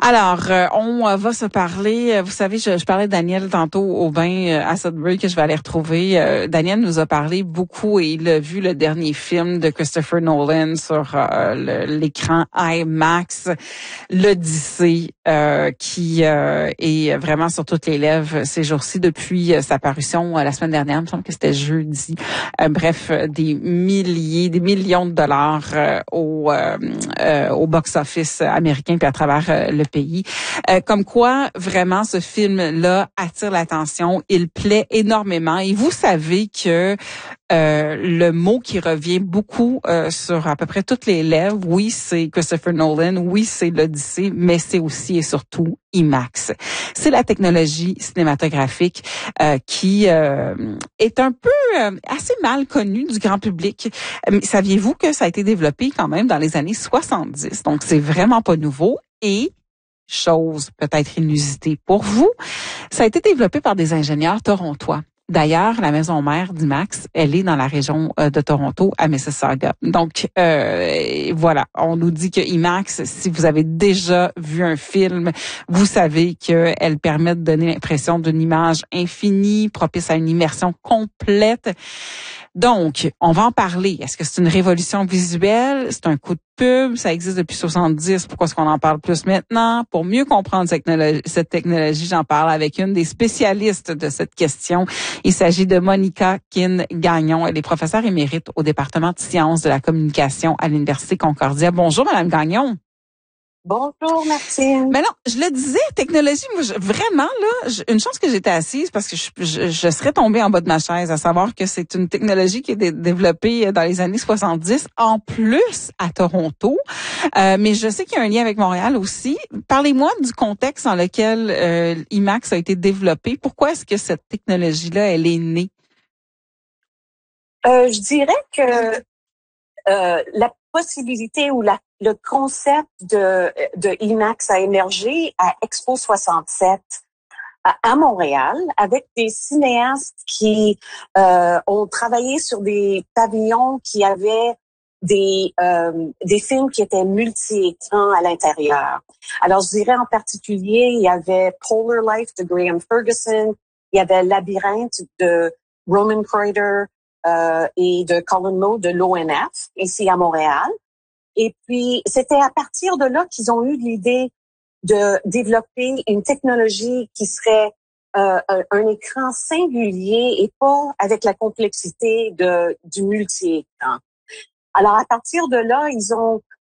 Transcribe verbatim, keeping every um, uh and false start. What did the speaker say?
Alors, euh, on euh, va se parler. Vous savez, je, je parlais de Daniel tantôt au bain euh, à Sudbury que je vais aller retrouver. Euh, Daniel nous a parlé beaucoup et il a vu le dernier film de Christopher Nolan sur euh, le, l'écran IMAX, l'Odyssée, euh, qui euh, est vraiment sur toutes les lèvres ces jours-ci depuis euh, sa parution euh, la semaine dernière. Il me semble que c'était jeudi. Euh, bref, des milliers, des millions de dollars euh, au, euh, euh, au box-office américain puis à travers euh, le pays. Euh, comme quoi, vraiment, ce film-là attire l'attention. Il plaît énormément. Et vous savez que euh, le mot qui revient beaucoup euh, sur à peu près toutes les lèvres, oui, c'est Christopher Nolan, oui, c'est l'Odyssée, mais c'est aussi et surtout IMAX. C'est la technologie cinématographique euh, qui euh, est un peu euh, assez mal connue du grand public. Euh, saviez-vous que ça a été développé quand même dans les années soixante-dix? Donc, c'est vraiment pas nouveau. Et chose peut-être inusitée pour vous, ça a été développé par des ingénieurs torontois. D'ailleurs, la maison mère d'IMAX, elle est dans la région euh, de Toronto, à Mississauga. Donc, euh, voilà, on nous dit que IMAX, si vous avez déjà vu un film, vous savez qu'elle permet de donner l'impression d'une image infinie, propice à une immersion complète. Donc, on va en parler. Est-ce que c'est une révolution visuelle? C'est un coup de pub? Ça existe depuis soixante-dix. Pourquoi est-ce qu'on en parle plus maintenant? Pour mieux comprendre cette technologie, cette technologie, j'en parle avec une des spécialistes de cette question. Il s'agit de Monica Kin-Gagnon. Elle est professeure émérite au département de sciences de la communication à l'Université Concordia. Bonjour, Madame Gagnon. Bonjour, Martine. Mais non, je le disais, technologie, moi, je, vraiment, là, je, une chance que j'étais assise parce que je, je, je serais tombée en bas de ma chaise à savoir que c'est une technologie qui est dé- développée dans les années soixante-dix, en plus à Toronto. Euh, mais je sais qu'il y a un lien avec Montréal aussi. Parlez-moi du contexte dans lequel euh, IMAX a été développé. Pourquoi est-ce que cette technologie-là, elle est née? Euh, je dirais que euh, la possibilité ou la, le concept de, de IMAX a émergé à Expo soixante-sept à, à Montréal avec des cinéastes qui euh, ont travaillé sur des pavillons qui avaient des euh, des films qui étaient multi-écrans à l'intérieur. Alors, je dirais en particulier, il y avait Polar Life de Graham Ferguson, il y avait Labyrinthe de Roman Kreuter, Euh, et de Colin Moe de l'O N F, ici à Montréal. Et puis, c'était à partir de là qu'ils ont eu l'idée de développer une technologie qui serait euh, un, un écran singulier et pas avec la complexité de du multi-écran. Alors, à partir de là, ils ont